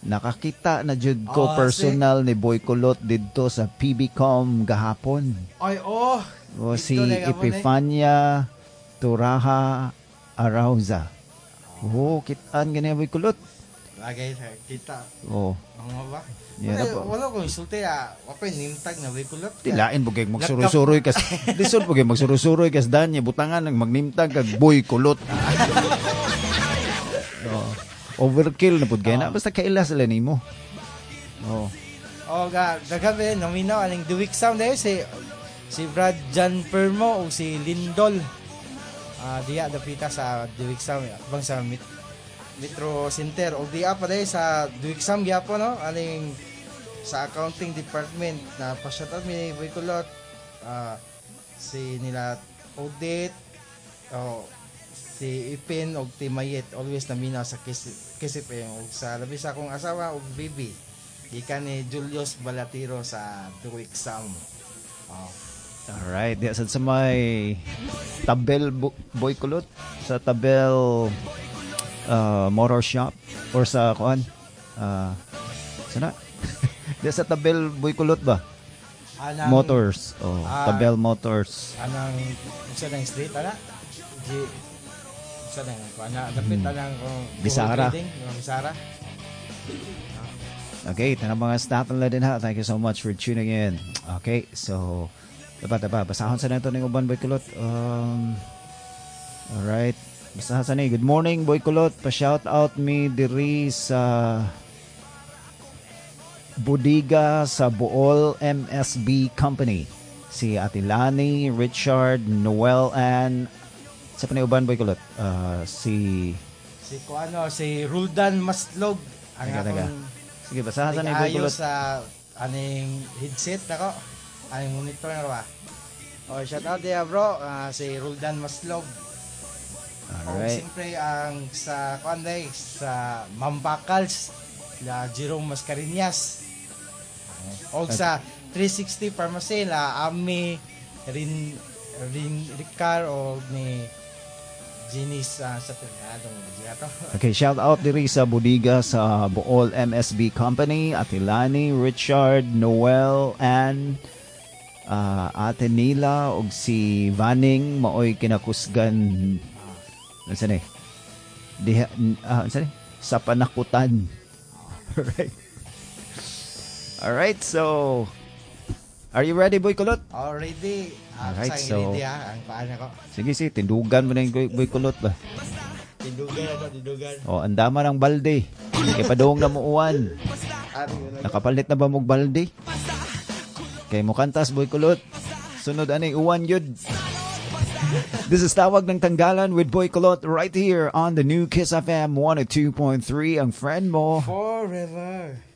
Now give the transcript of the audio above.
Nakakita na jud ko personal ni Boy Kulot didto sa PBCom gahapon. Ay, O si Epifania Turaha Arauza. Kitaan ganyan Boy Kulot. Lagay kita. Mga ba? Wala ko insulte Wapay nimtag na Boy Kulot. Tilain bugay magsuroy-suroy kas. Lisod bugay magsuroy-suroy kas danya butangan ng magnimtag kag Boy Kulot. Overkill na pud kay na basta kaila sila nimo. Gagabi nominaw aning The Week Sound dayo si Brad John Permo o si Lindol. Diya dapita sa The Week Sound bang sa Metro Center o diya pa dayo sa The Week Sound gyapon no aning sa accounting department na pa-shoutout mi Boy Kulot. Si nila Odette si Ipin og ti Mayet always naminaw sa kisip og sa labi sa akong asawa og baby gikan ni Julius Balatiro sa The Week Sound. Alright, sa may Tabel Boy Kulot sa Tabel Motor Shop or sa kuan sana sa Tabel Boy Kulot ba? Motors. Tabel Motors. Anang sa nang street ana? Sa nang kuana dapit anang Bisara. Bisara. Okay, tanang mga staff nila din ha. Thank you so much for tuning in. Okay, so dapat basahon sa nato ning uban Boy Kulot. Alright. Basahon sa ni. Good morning Boy Kulot. Pa-shout out me diri sa Bodega sa Bool MSB Company. Si Atilani, Richard, Noel, and sa paniuban Boy Kulot. Si Roldan Maslog. Sige, basahan sa ni Boy Kulot. Sa aning headset nako. Aning monitor na ba? Shout out dia bro. Si Roldan Maslog. Alright. Siyempre ang sa Kwanday sa Mambakals la Jerome Mascarinas. O sa 360 Pharmacy la Ami Ricar o ni Ginis sa Trinidad. Okay, shout out diri sa Bodega sa Bool MSB Company, Atilani, Richard, Noel, and Ate Nila og si Vaning maoy kinakusgan sa panakutan. Alright, so are you ready Boy Kulot? Already. Alright, so ang paan ako. Sige, tindugan mo na yung Boy Kulot ba? Tindugan. Andama ng balde. Kaya padong na muuan. Nakapalit na ba mong balde? Kaya mo kantas Boy Kulot. Sunod anay uwan yun. This is Tawag ng Tanggalan with Boy Kulot right here on the new Kiss FM 102.3. Ang friend mo forever.